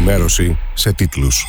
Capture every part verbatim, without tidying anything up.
ενημέρωση σε τίτλους.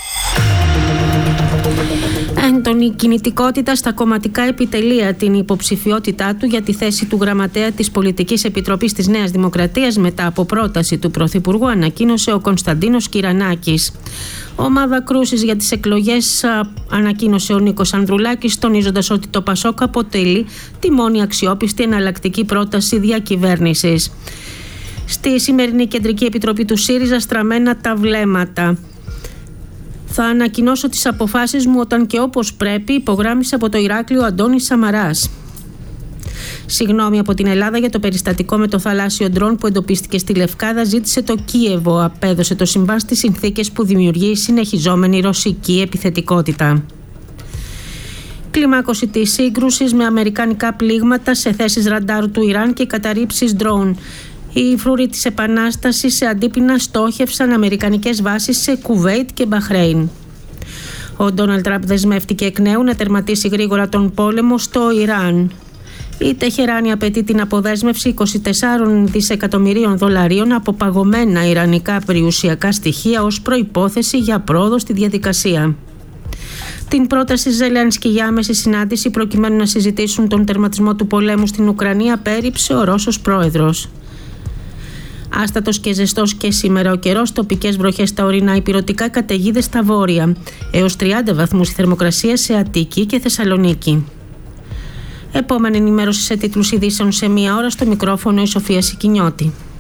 Έντονη κινητικότητα στα κομματικά επιτελεία. Την υποψηφιότητά του για τη θέση του γραμματέα της Πολιτικής Επιτροπής της Νέας Δημοκρατίας μετά από πρόταση του Πρωθυπουργού ανακοίνωσε ο Κωνσταντίνος Κυρανάκης. Ομάδα κρούσης για τις εκλογές ανακοίνωσε ο Νίκος Ανδρουλάκης, τονίζοντας ότι το ΠΑΣΟΚ αποτελεί τη μόνη αξιόπιστη εναλλακτική πρόταση διακυβέρνησης. Στη σημερινή Κεντρική Επιτροπή του ΣΥΡΙΖΑ στραμμένα τα βλέμματα. Θα ανακοινώσω τις αποφάσεις μου όταν και όπως πρέπει, υπογράμμισε από το Ηράκλειο Αντώνης Σαμαράς. Συγγνώμη από την Ελλάδα για το περιστατικό με το θαλάσσιο ντρόν που εντοπίστηκε στη Λευκάδα, ζήτησε το Κίεβο. Απέδωσε το συμβάν στις συνθήκες που δημιουργεί η συνεχιζόμενη ρωσική επιθετικότητα. Κλιμάκωση της σύγκρουσης με αμερικανικά πλήγματα σε θέσεις ραντάρ του Ιράν και καταρρίψεις ντρόν. Οι φρούροι της Επανάστασης σε αντίπεινα στόχευσαν αμερικανικές βάσεις σε Κουβέιτ και Μπαχρέιν. Ο Ντόναλντ Τραμπ δεσμεύτηκε εκ νέου να τερματίσει γρήγορα τον πόλεμο στο Ιράν. Η Τεχεράνη απαιτεί την αποδέσμευση είκοσι τέσσερα δισεκατομμυρίων δολαρίων από παγωμένα ιρανικά περιουσιακά στοιχεία ως προϋπόθεση για πρόοδο στη διαδικασία. Την πρόταση Ζελένσκι για άμεση συνάντηση προκειμένου να συζητήσουν τον τερματισμό του πολέμου στην Ουκρανία πέριψε ο Ρώσος πρόεδρος. Άστατος και ζεστός και σήμερα ο καιρός, τοπικές βροχές στα ορεινά, υπηρετικά καταιγίδες στα βόρεια. Έως τριάντα βαθμούς η θερμοκρασία σε Αττική και Θεσσαλονίκη. Επόμενη ενημέρωση σε τίτλους ειδήσεων σε μία ώρα, στο μικρόφωνο η Σοφία Σικινιώτη.